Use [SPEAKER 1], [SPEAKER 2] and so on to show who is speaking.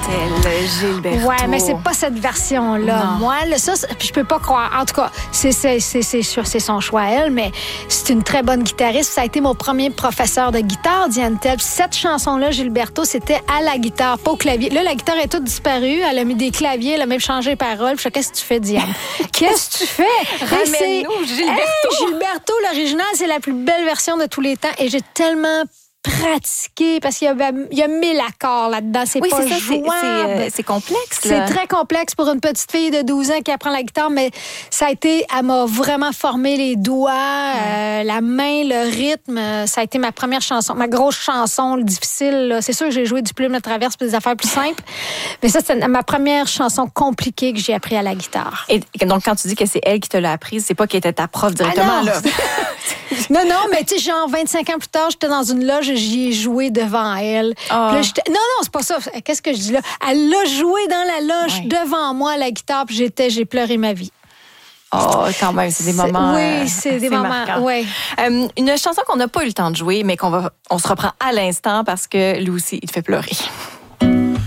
[SPEAKER 1] Chantel Gilberto.
[SPEAKER 2] Ouais, mais c'est pas cette version-là.
[SPEAKER 1] Non.
[SPEAKER 2] Moi, puis je peux pas croire. En tout cas, c'est sûr, c'est son choix à elle, mais c'est une très bonne guitariste. Ça a été mon premier professeur de guitare, Diane Tell. Cette chanson-là, Gilberto, c'était à la guitare, pas au clavier. Là, la guitare est toute disparue. Elle a mis des claviers, elle a même changé les paroles. Je dis, qu'est-ce que tu fais, Diane? Qu'est-ce que tu fais?
[SPEAKER 1] Ramène-nous Gilberto.
[SPEAKER 2] Hey, Gilberto, l'original, c'est la plus belle version de tous les temps. Et j'ai tellement pratiqué parce qu'il y a 1000 accords là-dedans. C'est pas jouable.
[SPEAKER 1] C'est complexe.
[SPEAKER 2] C'est
[SPEAKER 1] Là.
[SPEAKER 2] très complexe pour une petite fille de 12 ans qui apprend la guitare, mais elle m'a vraiment formé les doigts, la main, le rythme. Ça a été ma première chanson, ma grosse chanson, difficile. Là. C'est sûr que j'ai joué du Plume de traverse pour des affaires plus simples, mais ça, c'était ma première chanson compliquée que j'ai appris à la guitare.
[SPEAKER 1] Et donc, quand tu dis que c'est elle qui te l'a apprise, c'est pas qu'elle était ta prof directement,
[SPEAKER 2] non.
[SPEAKER 1] là.
[SPEAKER 2] Non, mais tu sais, genre 25 ans plus tard, j'étais dans une loge et j'y ai joué devant elle.
[SPEAKER 1] Oh.
[SPEAKER 2] Puis là, non, c'est pas ça. Qu'est-ce que je dis là? Elle l'a joué dans la loge devant moi à la guitare, puis j'ai pleuré ma vie.
[SPEAKER 1] Oh, quand même, c'est des moments.
[SPEAKER 2] Oui, c'est des moments. Oui.
[SPEAKER 1] Une chanson qu'on n'a pas eu le temps de jouer, mais on se reprend à l'instant parce que lui aussi, il te fait pleurer.